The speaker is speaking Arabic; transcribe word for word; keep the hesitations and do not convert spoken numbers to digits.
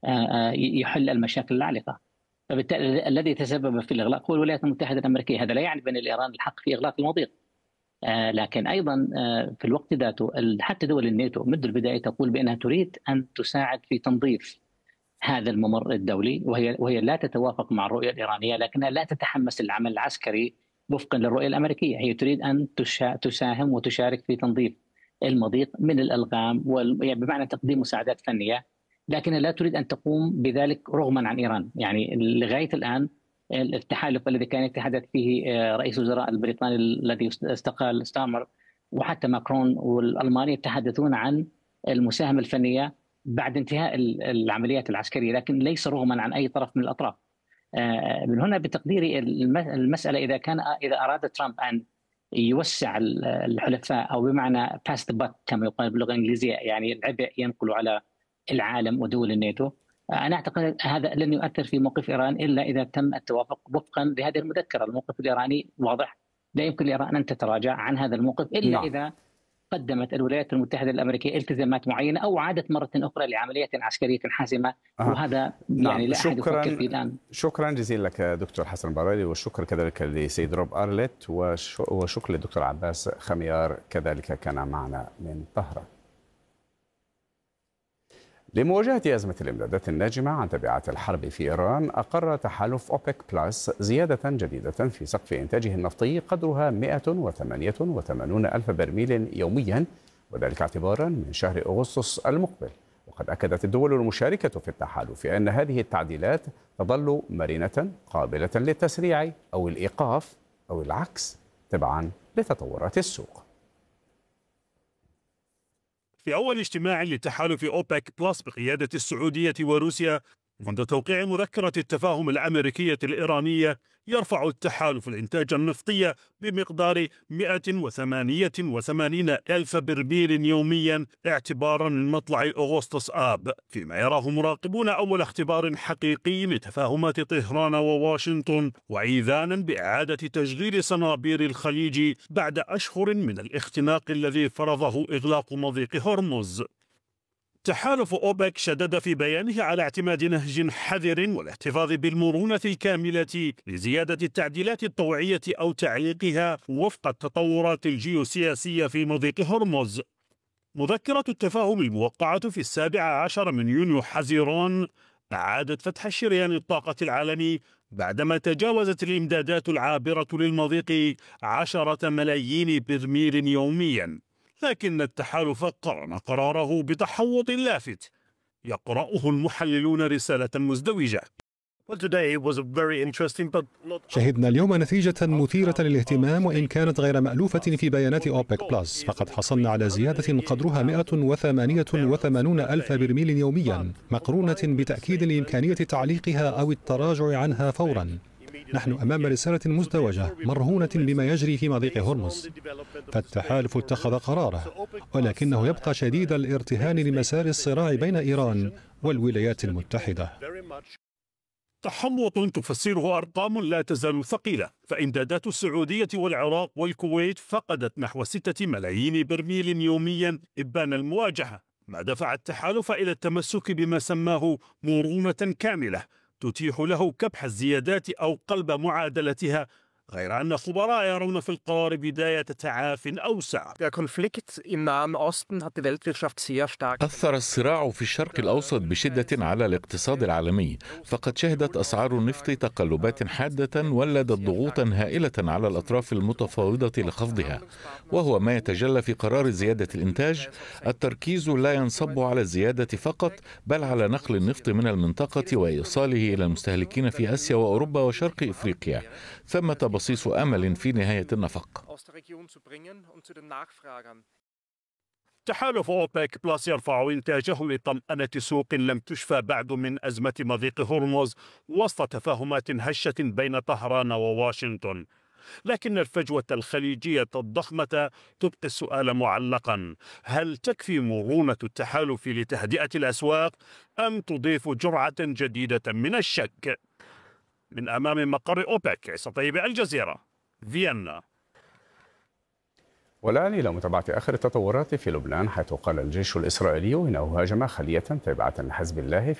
يحل المشاكل العالقة. فبالتالي الذي تسبب في الإغلاق هو الولايات المتحدة الأمريكية. هذا لا يعني بأن الإيران الحق في إغلاق المضيق، لكن أيضا في الوقت ذاته حتى دول الناتو منذ البداية تقول بأنها تريد أن تساعد في تنظيف هذا الممر الدولي، وهي وهي لا تتوافق مع الرؤية الإيرانية، لكنها لا تتحمس العمل العسكري وفقا للرؤية الأمريكية. هي تريد أن تساهم وتشارك في تنظيف المضيق من الألغام، يعني بمعنى تقديم مساعدات فنية، لكنها لا تريد أن تقوم بذلك رغما عن إيران. يعني لغاية الآن التحالف الذي كان يتحدث فيه رئيس الوزراء البريطاني الذي استقال ستارمر وحتى ماكرون والألماني يتحدثون عن المساهمة الفنية بعد انتهاء العمليات العسكرية، لكن ليس رغما عن أي طرف من الأطراف. من هنا بتقديري المسألة إذا كان إذا أراد ترامب أن يوسع الحلفاء، أو بمعنى pass the buck كما يقال باللغة الإنجليزية، يعني العبء ينقل على العالم ودول الناتو، أنا أعتقد هذا لن يؤثر في موقف إيران إلا إذا تم التوافق وفقا لهذه المذكرة. الموقف الإيراني واضح، لا يمكن لإيران أن تتراجع عن هذا الموقف إلا نعم. إذا قدمت الولايات المتحدة الأمريكية التزامات معينة أو عادت مرة أخرى لعملية عسكرية حاسمة. أه. وهذا يعني نعم. لا أحد يفكر فيه الآن. شكرا جزيلا لك دكتور حسن البرادي، والشكر كذلك لسيد روب أرلت، وشكر للدكتور عباس خميار كذلك كان معنا من طهران. لمواجهة أزمة الإمدادات الناجمة عن تبعات الحرب في إيران، أقر تحالف أوبك بلس زيادة جديدة في سقف إنتاجه النفطي قدرها مئة وثمانية وثمانين ألف برميل يوميا، وذلك اعتبارا من شهر أغسطس المقبل. وقد أكدت الدول المشاركة في التحالف أن هذه التعديلات تظل مرنة قابلة للتسريع أو الإيقاف أو العكس تبعا لتطورات السوق. في أول اجتماع لتحالف أوبك بلس بقيادة السعودية وروسيا منذ توقيع مذكرة التفاهم الأمريكية الإيرانية، يرفع التحالف الإنتاج النفطي بمقدار مئة وثمانية وثمانين ألف برميل يوميا اعتبارا من مطلع أغسطس آب، فيما يراه مراقبون أول اختبار حقيقي لتفاهمات طهران وواشنطن، وإيذانا بإعادة تشغيل صنابير الخليج بعد أشهر من الاختناق الذي فرضه إغلاق مضيق هرمز. تحالف أوبك شدد في بيانه على اعتماد نهج حذر والاحتفاظ بالمرونة الكاملة لزيادة التعديلات الطوعية أو تعليقها وفق التطورات الجيوسياسية في مضيق هرمز. مذكرة التفاهم الموقعة في السابع عشر من يونيو حزيران أعادت فتح شريان الطاقة العالمي بعدما تجاوزت الإمدادات العابرة للمضيق عشرة ملايين برميل يوميا، لكن التحالف قرن قراره بتحوط لافت يقرأه المحللون رسالة مزدوجة. شهدنا اليوم نتيجة مثيرة للاهتمام وإن كانت غير مألوفة في بيانات أوبك بلس، فقد حصلنا على زيادة قدرها مئة وثمانية وثمانين ألف برميل يوميا، مقرونة بتأكيد لإمكانية تعليقها أو التراجع عنها فورا. نحن أمام رسالة مزدوجة مرهونة بما يجري في مضيق هرمز، فالتحالف اتخذ قراره، ولكنه يبقى شديد الارتهان لمسار الصراع بين إيران والولايات المتحدة. تحوط تفسره أرقام لا تزال ثقيلة، فإمدادات السعودية والعراق والكويت فقدت نحو ستة ملايين برميل يوميا إبان المواجهة، ما دفع التحالف إلى التمسك بما سماه مرونة كاملة تتيح له كبح الزيادات أو قلب معادلتها، غير أن خبراء يرون في القرار بداية تعاف أوسع. أثر الصراع في الشرق الأوسط بشدة على الاقتصاد العالمي، فقد شهدت أسعار النفط تقلبات حادة ولدت ضغوطا هائلة على الأطراف المتفاوضة لخفضها، وهو ما يتجلى في قرار زيادة الإنتاج. التركيز لا ينصب على الزيادة فقط، بل على نقل النفط من المنطقة وإيصاله إلى المستهلكين في آسيا وأوروبا وشرق إفريقيا. ثمة بصيص أمل في نهاية النفق. تحالف أوبك بلس يرفع إنتاجه لطمأنة سوق لم تشفى بعد من أزمة مضيق هرمز وسط تفاهمات هشة بين طهران وواشنطن، لكن الفجوة الخليجية الضخمة تبقي السؤال معلقا: هل تكفي مرونة التحالف لتهدئة الأسواق أم تضيف جرعة جديدة من الشك؟ من أمام مقر أوبك، عيسى طيب، الجزيرة، فيينا. والآن إلى متابعة آخر التطورات في لبنان، حيث قال الجيش الإسرائيلي إنه هاجم خلية تابعة لحزب الله في